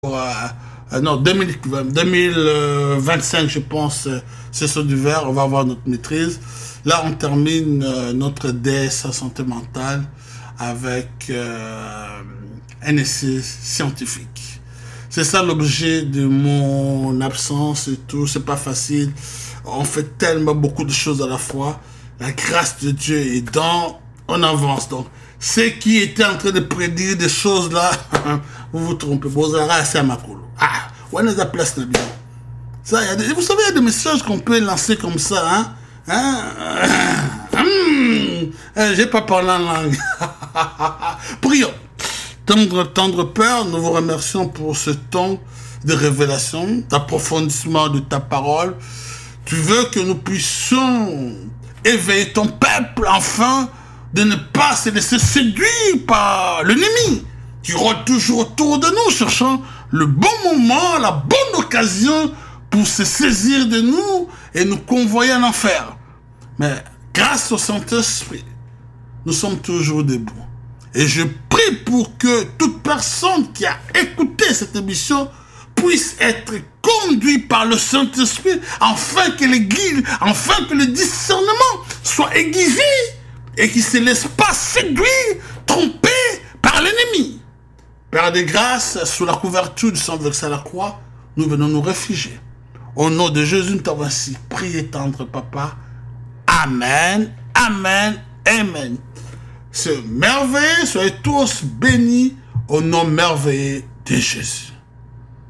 non, 2025, je pense, session d'hiver, on va avoir notre maîtrise. Là, on termine notre DS à santé mentale avec un essai scientifique. C'est ça l'objet de mon absence et tout. C'est pas facile. On fait tellement beaucoup de choses à la fois. La grâce de Dieu est dans, on avance. Donc, ceux qui étaient en train de prédire des choses là, vous vous trompez. Vous avez assez à ma coulou. Ah, on est à la place de bien. Ça, vous savez, il y a des messages qu'on peut lancer comme ça, j'ai pas parlé en langue. Prions. Tendre Père, nous vous remercions pour ce temps de révélation, d'approfondissement de ta parole. Tu veux que nous puissions éveiller ton peuple, enfin, de ne pas se laisser séduire par l'ennemi qui rôde toujours autour de nous, cherchant le bon moment, la bonne occasion pour se saisir de nous et nous convoyer en enfer. Mais grâce au Saint-Esprit, nous sommes toujours debout. Et je prie pour que toute personne qui a écouté cette émission puisse être conduit par le Saint-Esprit afin que l'Église, afin que le discernement soit aiguisé et qu'il ne se laisse pas séduire, tromper par l'ennemi. Père de grâce, sous la couverture du sang versé à la croix, nous venons nous réfugier. Au nom de Jésus, nous t'avons ainsi prié, tendre Papa. Amen, amen, amen. C'est merveilleux, soyez tous bénis au nom merveilleux de Jésus.